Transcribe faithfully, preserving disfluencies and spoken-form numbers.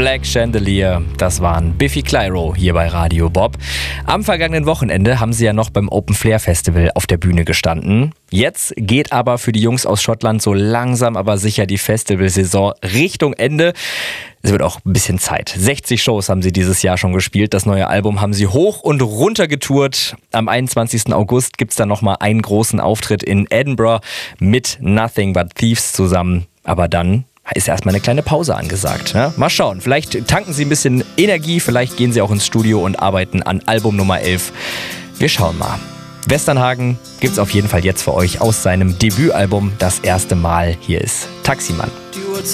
Black Chandelier, das waren Biffy Clyro hier bei Radio Bob. Am vergangenen Wochenende haben sie ja noch beim Open Flair Festival auf der Bühne gestanden. Jetzt geht aber für die Jungs aus Schottland so langsam aber sicher die Festivalsaison Richtung Ende. Es wird auch ein bisschen Zeit. sechzig Shows haben sie dieses Jahr schon gespielt. Das neue Album haben sie hoch und runter getourt. Am einundzwanzigsten August gibt es dann nochmal einen großen Auftritt in Edinburgh mit Nothing But Thieves zusammen. Aber dann ist erstmal eine kleine Pause angesagt. Ne? Mal schauen, vielleicht tanken sie ein bisschen Energie, vielleicht gehen sie auch ins Studio und arbeiten an Album Nummer elf. Wir schauen mal. Westernhagen gibt's auf jeden Fall jetzt für euch aus seinem Debütalbum das erste Mal. Hier ist Taximann.